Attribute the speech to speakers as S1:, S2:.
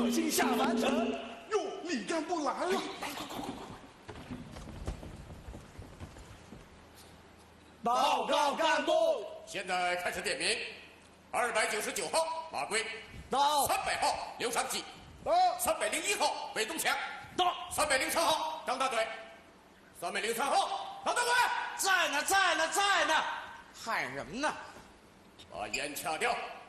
S1: 可心下凡尘。
S2: 哟，李干部来了！
S1: 来，快！报告干部，
S3: 现在开始点名。299号马贵，
S1: 到。
S3: 300号刘长吉，
S1: 到。
S3: 301号韦东强，
S1: 到。
S3: 303号张大嘴，303号张大嘴，
S4: 在呢，在呢，在呢，喊什么呢？
S3: 把烟掐掉。